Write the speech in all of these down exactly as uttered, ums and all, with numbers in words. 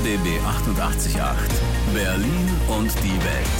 B B achtundachtzig Komma acht. Berlin und die Welt.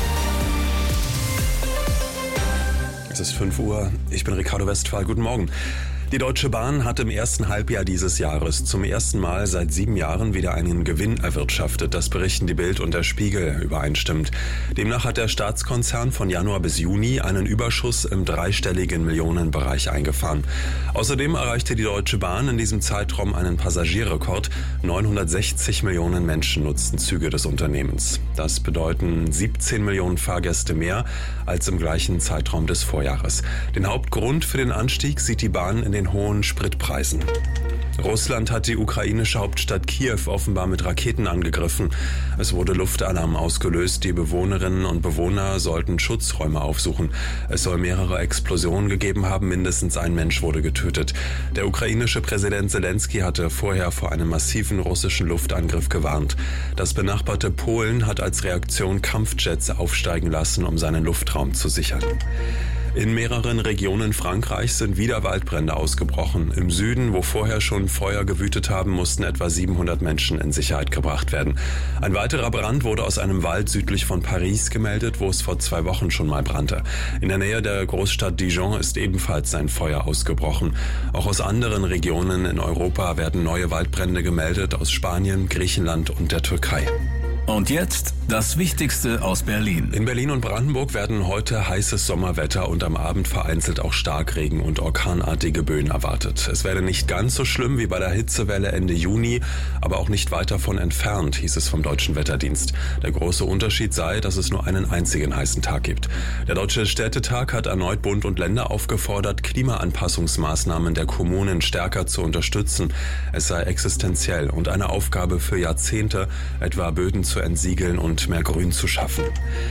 Es ist fünf Uhr. Ich bin Ricardo Westphal. Guten Morgen. Die Deutsche Bahn hat im ersten Halbjahr dieses Jahres zum ersten Mal seit sieben Jahren wieder einen Gewinn erwirtschaftet. Das berichten die Bild und der Spiegel übereinstimmend. Demnach hat der Staatskonzern von Januar bis Juni einen Überschuss im dreistelligen Millionenbereich eingefahren. Außerdem erreichte die Deutsche Bahn in diesem Zeitraum einen Passagierrekord. neunhundertsechzig Millionen Menschen nutzten Züge des Unternehmens. Das bedeuten siebzehn Millionen Fahrgäste mehr als im gleichen Zeitraum des Vorjahres. Den Hauptgrund für den Anstieg sieht die Bahn in den hohen Spritpreisen. Russland hat die ukrainische Hauptstadt Kiew offenbar mit Raketen angegriffen. Es wurde Luftalarm ausgelöst. Die Bewohnerinnen und Bewohner sollten Schutzräume aufsuchen. Es soll mehrere Explosionen gegeben haben. Mindestens ein Mensch wurde getötet. Der ukrainische Präsident Zelensky hatte vorher vor einem massiven russischen Luftangriff gewarnt. Das benachbarte Polen hat als Reaktion Kampfjets aufsteigen lassen, um seinen Luftraum zu sichern. In mehreren Regionen Frankreichs sind wieder Waldbrände ausgebrochen. Im Süden, wo vorher schon Feuer gewütet haben, mussten etwa siebenhundert Menschen in Sicherheit gebracht werden. Ein weiterer Brand wurde aus einem Wald südlich von Paris gemeldet, wo es vor zwei Wochen schon mal brannte. In der Nähe der Großstadt Dijon ist ebenfalls ein Feuer ausgebrochen. Auch aus anderen Regionen in Europa werden neue Waldbrände gemeldet, aus Spanien, Griechenland und der Türkei. Und jetzt das Wichtigste aus Berlin. In Berlin und Brandenburg werden heute heißes Sommerwetter und am Abend vereinzelt auch Starkregen und orkanartige Böen erwartet. Es werde nicht ganz so schlimm wie bei der Hitzewelle Ende Juni, aber auch nicht weit davon entfernt, hieß es vom Deutschen Wetterdienst. Der große Unterschied sei, dass es nur einen einzigen heißen Tag gibt. Der Deutsche Städtetag hat erneut Bund und Länder aufgefordert, Klimaanpassungsmaßnahmen der Kommunen stärker zu unterstützen. Es sei existenziell und eine Aufgabe für Jahrzehnte, etwa Böden zu zu entsiegeln und mehr Grün zu schaffen.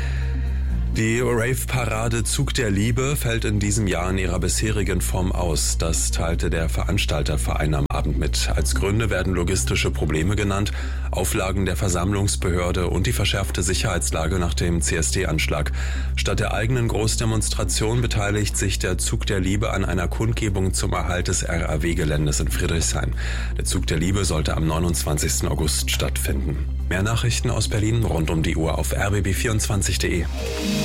Die Rave-Parade Zug der Liebe fällt in diesem Jahr in ihrer bisherigen Form aus. Das teilte der Veranstalterverein am Abend mit. Als Gründe werden logistische Probleme genannt, Auflagen der Versammlungsbehörde und die verschärfte Sicherheitslage nach dem C S D-Anschlag. Statt der eigenen Großdemonstration beteiligt sich der Zug der Liebe an einer Kundgebung zum Erhalt des R A W-Geländes in Friedrichshain. Der Zug der Liebe sollte am neunundzwanzigsten August stattfinden. Mehr Nachrichten aus Berlin rund um die Uhr auf r b b vierundzwanzig punkt de.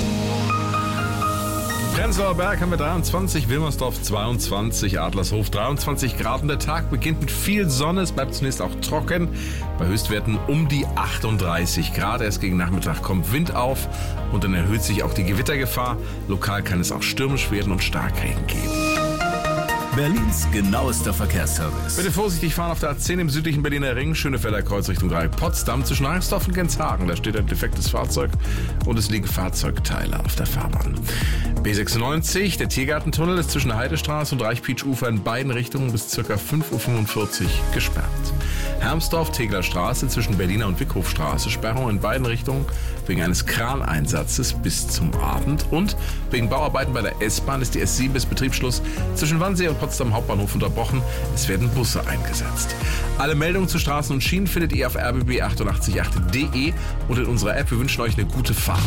Prenzlauer Berg haben wir dreiundzwanzig, Wilmersdorf zweiundzwanzig, Adlershof dreiundzwanzig Grad und der Tag beginnt mit viel Sonne, es bleibt zunächst auch trocken, bei Höchstwerten um die achtunddreißig Grad. Erst gegen Nachmittag kommt Wind auf und dann erhöht sich auch die Gewittergefahr. Lokal kann es auch stürmisch werden und Starkregen geben. Berlins genauester Verkehrsservice. Bitte vorsichtig fahren auf der A zehn im südlichen Berliner Ring, Schönefelder Kreuz Richtung Potsdam zwischen Reinsdorf und Genshagen. Da steht ein defektes Fahrzeug und es liegen Fahrzeugteile auf der Fahrbahn. B sechsundneunzig, der Tiergartentunnel ist zwischen Heidestraße und Reichpietsch-Ufer in beiden Richtungen bis ca. fünf Uhr fünfundvierzig gesperrt. Hermsdorf-Tegler Straße zwischen Berliner und Wickhofstraße, Sperrung in beiden Richtungen wegen eines Kraneinsatzes bis zum Abend. Und wegen Bauarbeiten bei der S-Bahn ist die S sieben bis Betriebsschluss zwischen Wannsee und Potsdam Hauptbahnhof unterbrochen. Es werden Busse eingesetzt. Alle Meldungen zu Straßen und Schienen findet ihr auf r b b achtundachtzig Komma acht punkt de und in unserer App. Wir wünschen euch eine gute Fahrt.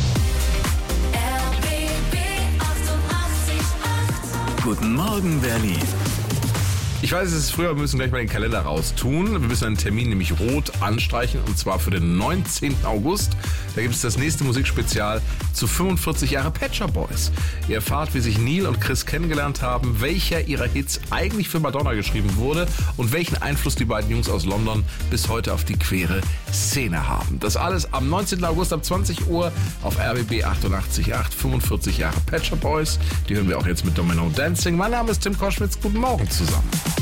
R B B achtundachtzig Komma acht. Guten Morgen, Berlin. Ich weiß, es ist früher, wir müssen gleich mal den Kalender raustun. Wir müssen einen Termin nämlich rot anstreichen und zwar für den neunzehnten August. Da gibt es das nächste Musikspezial zu fünfundvierzig Jahre Pet Shop Boys. Ihr erfahrt, wie sich Neil und Chris kennengelernt haben, welcher ihrer Hits eigentlich für Madonna geschrieben wurde und welchen Einfluss die beiden Jungs aus London bis heute auf die queere Szene haben. Das alles am neunzehnten August ab zwanzig Uhr auf R B B achtundachtzig Komma acht, fünfundvierzig Jahre Pet Shop Boys. Die hören wir auch jetzt mit Domino Dancing. Mein Name ist Tim Koschwitz. Guten Morgen zusammen.